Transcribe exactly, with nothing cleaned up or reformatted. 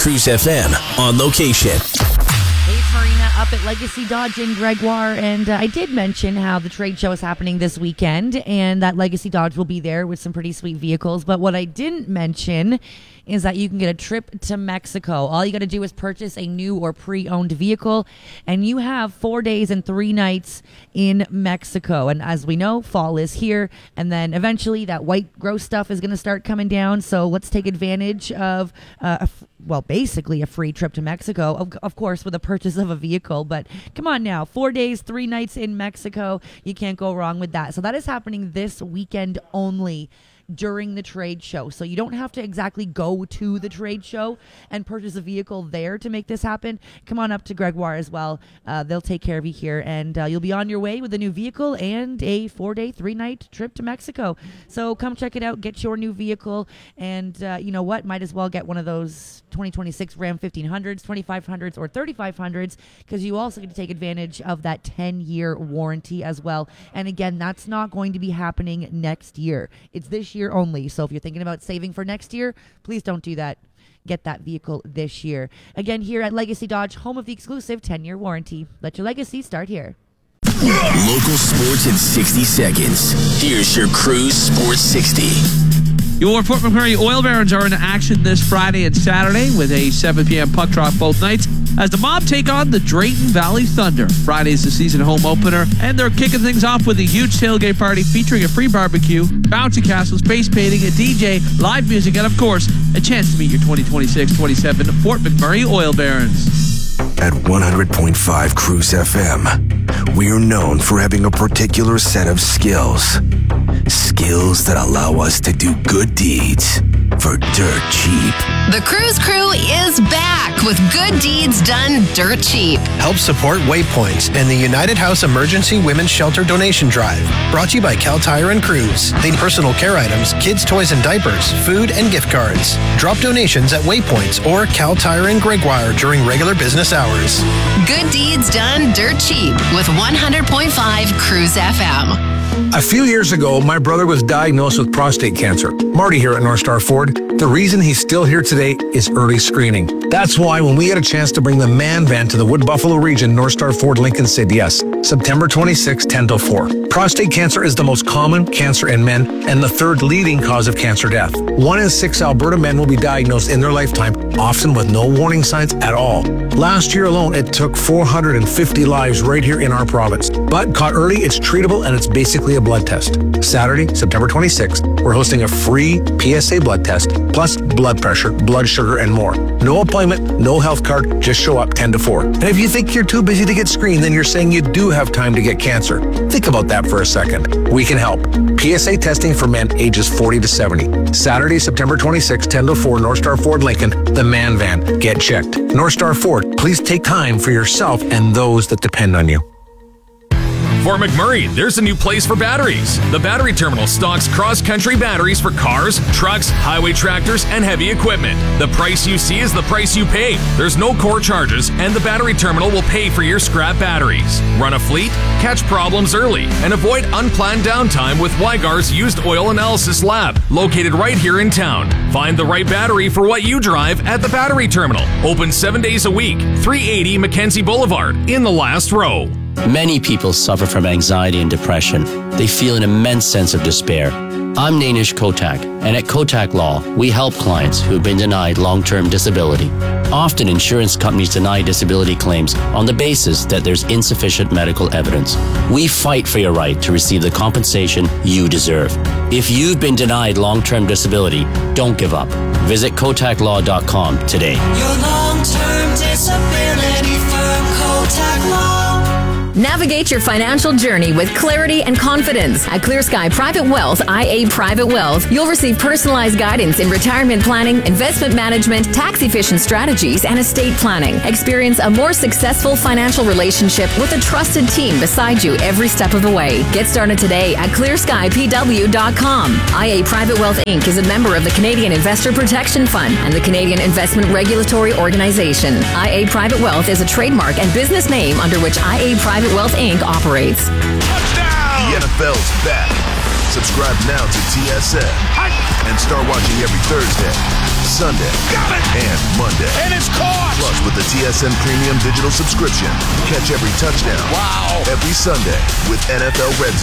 Cruise F M on location. Hey, it's Marina up at Legacy Dodge in Gregoire, and uh, I did mention how the trade show is happening this weekend, and that Legacy Dodge will be there with some pretty sweet vehicles. But what I didn't mention is that you can get a trip to Mexico. All you got to do is purchase a new or pre-owned vehicle, and you have four days and three nights in Mexico. And as we know, fall is here, and then eventually that white gross stuff is going to start coming down. So let's take advantage of uh, a f- well, basically a free trip to Mexico, of, of course, with a purchase of a vehicle. But come on now, four days, three nights in Mexico. You can't go wrong with that. So that is happening this weekend only during the trade show. So you don't have to exactly go to the trade show and purchase a vehicle there to make this happen. Come on up to Gregoire as well. Uh, they'll take care of you here, and uh, you'll be on your way with a new vehicle and a four-day, three-night trip to Mexico. So come check it out, get your new vehicle, and uh, you know what? Might as well get one of those twenty twenty-six Ram fifteen hundreds, twenty-five hundreds, or thirty-five hundreds, because you also get to take advantage of that ten-year warranty as well. And again, that's not going to be happening next year. It's this year only. So if you're thinking about saving for next year, please don't do that. Get that vehicle this year. Again, here at Legacy Dodge, home of the exclusive ten-year warranty. Let your legacy start here. Local sports in sixty seconds. Here's your Cruise Sports sixty. Your Fort McMurray Oil Barons are in action this Friday and Saturday with a seven p.m. puck drop both nights as the Mob take on the Drayton Valley Thunder. Friday's the season home opener, and they're kicking things off with a huge tailgate party featuring a free barbecue, bouncy castles, face painting, a D J, live music, and of course, a chance to meet your twenty twenty-six twenty-seven Fort McMurray Oil Barons. At one hundred point five Cruise F M, we are known for having a particular set of skills. Skills that allow us to do good deeds for dirt cheap. The Cruise Crew is back with good deeds done dirt cheap. Help support Waypoints and the United House Emergency Women's Shelter Donation Drive. Brought to you by Cal Tire and Cruise. They need personal care items, kids' toys and diapers, food and gift cards. Drop donations at Waypoints or Cal Tire and Gregoire during regular business hours. Good deeds done dirt cheap with one hundred point five Cruise F M. A few years ago, my brother was diagnosed with prostate cancer. Marty here at North Star Ford. The reason he's still here today is early screening. That's why when we had a chance to bring the Man Van to the Wood Buffalo region, North Star Ford Lincoln said yes. September twenty-sixth, ten to four. Prostate cancer is the most common cancer in men and the third leading cause of cancer death. One in six Alberta men will be diagnosed in their lifetime, often with no warning signs at all. Last year alone, it took four hundred fifty lives right here in our province. But caught early, it's treatable and it's basically a blood test. Saturday, September twenty-sixth, we're hosting a free P S A blood test, plus blood pressure, blood sugar, and more. No appointment, no health card, just show up ten to four. And if you think you're too busy to get screened, then you're saying you do have time to get cancer. Think about that for a second. We can help. P S A testing for men ages forty to seventy. Saturday, September twenty-sixth, ten to four, North Star Ford Lincoln, the Man Van. Get checked. North Star Ford, please take time for yourself and those that depend on you. For McMurray, there's a new place for batteries. The Battery Terminal stocks cross-country batteries for cars, trucks, highway tractors, and heavy equipment. The price you see is the price you pay. There's no core charges, and the Battery Terminal will pay for your scrap batteries. Run a fleet, catch problems early, and avoid unplanned downtime with Wygar's Used Oil Analysis Lab, located right here in town. Find the right battery for what you drive at the Battery Terminal. Open seven days a week, three eighty Mackenzie Boulevard, in the last row. Many people suffer from anxiety and depression. They feel an immense sense of despair. I'm Nainish Kotak, and at Kotak Law, we help clients who've been denied long-term disability. Often, insurance companies deny disability claims on the basis that there's insufficient medical evidence. We fight for your right to receive the compensation you deserve. If you've been denied long-term disability, don't give up. Visit kotak law dot com today. Your long-term disability firm, Kotak Law. Navigate your financial journey with clarity and confidence. At Clear Sky Private Wealth, I A Private Wealth, you'll receive personalized guidance in retirement planning, investment management, tax-efficient strategies, and estate planning. Experience a more successful financial relationship with a trusted team beside you every step of the way. Get started today at clear sky p w dot com. I A Private Wealth Incorporated is a member of the Canadian Investor Protection Fund and the Canadian Investment Regulatory Organization. I A Private Wealth is a trademark and business name under which I A Private Wealth Incorporated operates. Touchdown! The N F L's back. Subscribe now to T S N and start watching every Thursday, Sunday, and Monday. And it's with the T S N Premium Digital subscription. Catch every touchdown. Wow. Every Sunday with N F L Red